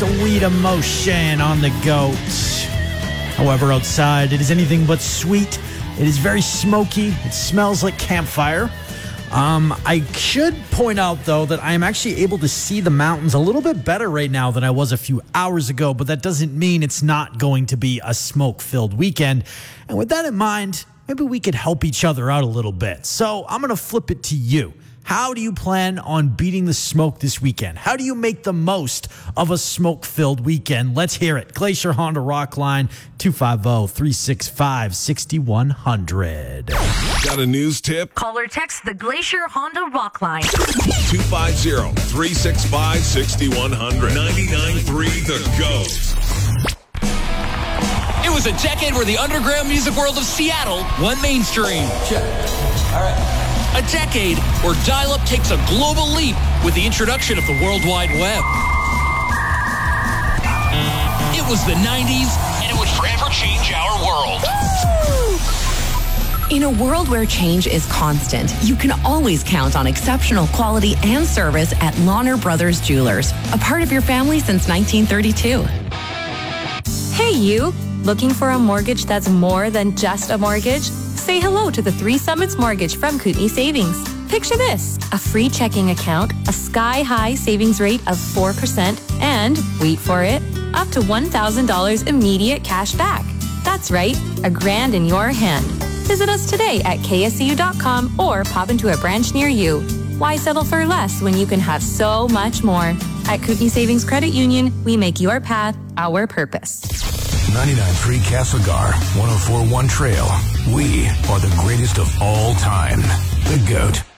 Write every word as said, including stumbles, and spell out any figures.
sweet emotion on the goat. However, outside, it is anything but sweet. It is very smoky. It smells like campfire. Um, I should point out, though, that I am actually able to see the mountains a little bit better right now than I was a few hours ago, but that doesn't mean it's not going to be a smoke-filled weekend. And with that in mind, maybe we could help each other out a little bit. So I'm going to flip it to you. How do you plan on beating the smoke this weekend? How do you make the most of a smoke-filled weekend? Let's hear it. Glacier Honda Rockline, two five zero, three six five, six one zero zero. Got a news tip? Call or text the Glacier Honda Rockline. two five zero, three six five, six one zero zero. ninety-nine point three The Goat. It was a decade where the underground music world of Seattle went mainstream. Check. All right. A decade where dial-up takes a global leap with the introduction of the World Wide Web. It was the nineties, and it would forever change our world. In a world where change is constant, you can always count on exceptional quality and service at Lahner Brothers Jewelers, a part of your family since nineteen thirty-two. Hey, you. Looking for a mortgage that's more than just a mortgage? Say hello to the Three Summits Mortgage from Kootenai Savings. Picture this: a free checking account, a sky-high savings rate of four percent, and, wait for it, up to one thousand dollars immediate cash back. That's right, a grand in your hand. Visit us today at K S C U dot com or pop into a branch near you. Why settle for less when you can have so much more? At Kootenai Savings Credit Union, we make your path our purpose. ninety-nine point three Castlegar, one oh four point one Trail. We are the greatest of all time. The GOAT.